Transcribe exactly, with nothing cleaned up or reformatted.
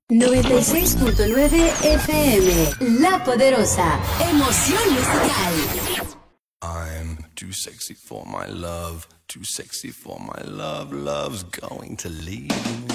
noventa y seis punto nueve F M, La Poderosa, emoción musical. I'm too sexy for my love, too sexy for my love, love's going to leave me.